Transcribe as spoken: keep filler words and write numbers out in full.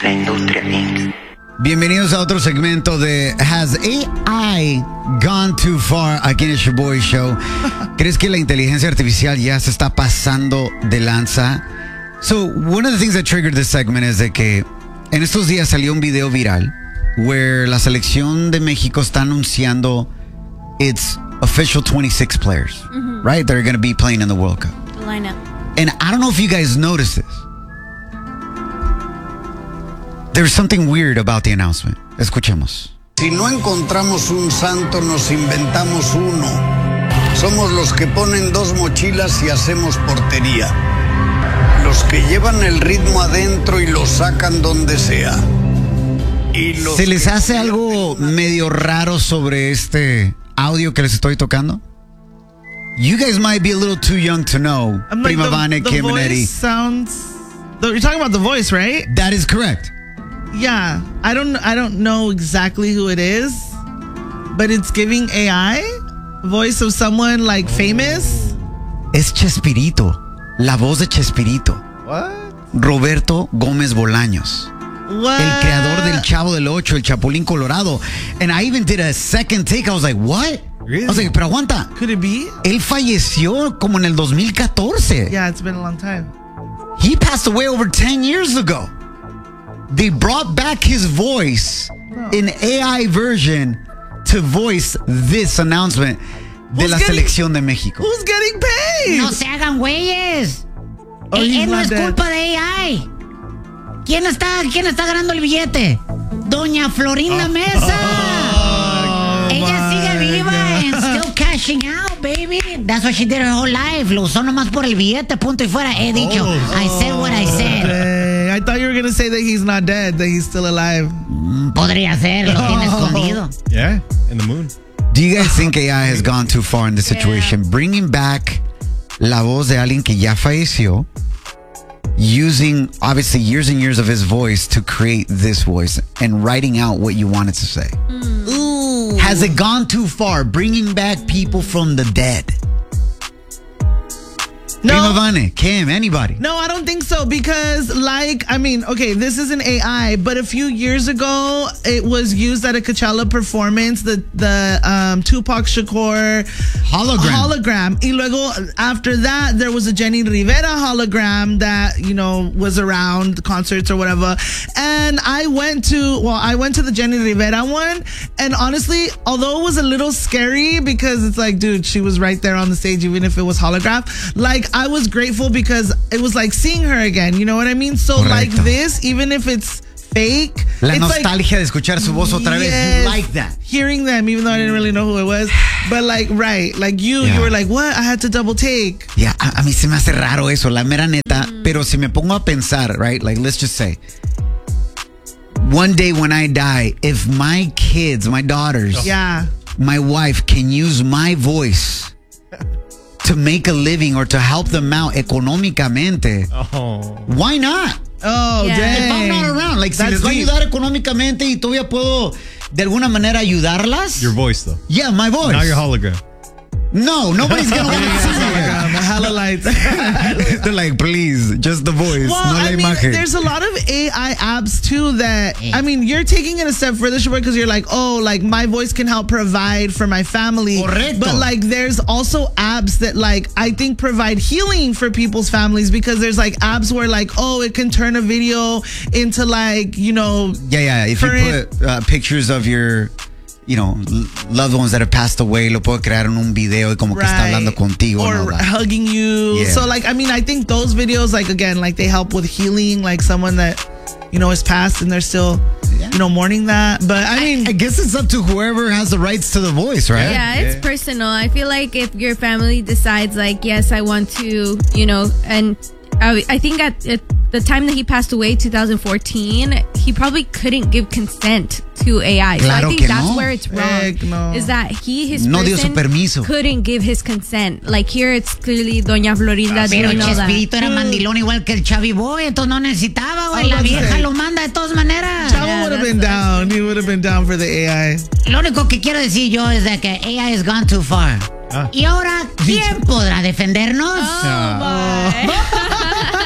La Industria incorporated. Bienvenidos a otro segmento de Has A I Gone Too Far? Aquí en el Shoboy Show. ¿Crees que la inteligencia artificial ya se está pasando de lanza? So, one of the things that triggered this segment es de que en estos días salió un video viral where la selección de México está anunciando its official twenty-six players, mm-hmm. right? That are going to be playing in the World Cup. The lineup. And I don't know if you guys noticed this. There's something weird about the announcement. Escuchemos. Si no encontramos un santo, nos inventamos uno. Somos los que ponen dos mochilas y hacemos portería. Los que llevan el ritmo adentro y lo sacan donde sea. Y los ¿Se les que... hace algo medio raro sobre este audio que les estoy tocando? You guys might be a little too young to know. I'm like Prima the, Vane, the Kim and voice Eddie. sounds. You're talking about the voice, right? That is correct. Yeah, I don't. I don't know exactly who it is, but it's giving A I voice of someone like famous. Es Chespirito, la voz de Chespirito. What? Roberto Gómez Bolaños. What? El creador del Chavo del Ocho, el Chapulín Colorado. And I even did a second take. I was like, what? Really? I was like, pero aguanta. Could it be? Él falleció como en el dos mil catorce. Yeah, it's been a long time. He passed away over ten years ago. They brought back his voice No. in A I version to voice this announcement de Who's la getting- selección de México. Who's getting paid? No se hagan güeyes. Oh, Eh, he's eh, no not es dead. culpa de A I. ¿Quién está, quién está ganando el billete? Doña Florinda Mesa. Ella sigue viva and still cashing out, baby. That's what she did her whole life. Lo usó nomás por el billete, punto y fuera. He dicho, I said what I said. Dang, I thought you were gonna say that he's not dead, that he's still alive. Podría ser, lo tiene escondido. Yeah, in the moon. Do you guys think A I has gone too far in this situation? Bringing back la voz de alguien que ya falleció, using obviously years and years of his voice to create this voice and writing out what you wanted to say. Ooh. Has it gone too far? Bringing back people from the dead. No. Prima Vane, Kim, anybody? No, I don't think so because, like, I mean, okay, this is an A I, but a few years ago, it was used at a Coachella performance, the the um, Tupac Shakur Hologram. hologram. Y luego, after that, there was a Jenny Rivera hologram that, you know, was around the concerts or whatever. And I went to, well, I went to the Jenny Rivera one, and honestly, although it was a little scary because it's like, dude, she was right there on the stage, even if it was holograph, like, I was grateful because it was like seeing her again. You know what I mean? So Correcto. like this, even if it's fake, La it's nostalgia de escuchar su voz otra vez. yes, You like that. hearing them, even though I didn't really know who it was. But like, right, like you, Yeah. you were like, what? I had to double take. Yeah, a, a mí se me hace raro eso, la mera neta. Pero si me pongo a pensar, right? Like, let's just say, one day when I die, if my kids, my daughters, Yeah. my wife can use my voice to make a living or to help them out económicamente, Oh. why not? Oh, Yeah. If I'm dang. not around, like, si That's les va a deep. ayudar económicamente y todavía puedo de alguna manera ayudarlas. Your voice, though. Yeah, my voice. Not your hologram. No, nobody's gonna want to see it. Um, hella lights. They're like, please, just the voice, Well, no la I mean, imagen. there's a lot of A I apps too that, I mean, you're taking it a step further, Shaboy, because you're like, oh, like my voice can help provide for my family. Correcto. But like, there's also apps that like, I think provide healing for people's families because there's like apps where like, oh, it can turn a video into like, you know, Yeah, yeah. If you For it- put uh, pictures of your, you know, l- loved ones that have passed away, lo puedo crear en un video y como que está hablando contigo. or and all that. hugging you. Yeah. So like, I mean, I think those videos, like again, like they help with healing, like someone that, you know, is passed and they're still, Yeah. you know, mourning that. But I mean, I guess it's up to whoever has the rights to the voice, right? Yeah, it's personal. I feel like if your family decides, like, yes, I want to, you know, and I, I think at, at the time that he passed away, two thousand fourteen, he probably couldn't give consent to A I. So Claro I think que that's no. where it's wrong. Heck no. Is that he, his No dio su person, permiso. couldn't give his consent. Like here, it's clearly Doña Florinda Pero didn't know that. Chespirito era mandilón igual que el Chavi Boy, entonces no necesitaba, güey. La I was vieja saying. lo manda de todas maneras. Chavo Yeah, would have that's- been down. He would have been down for the A I. Lo único que quiero decir yo es de que A I has gone too far. Ah. Y ahora, ¿quién podrá defendernos? Oh, my.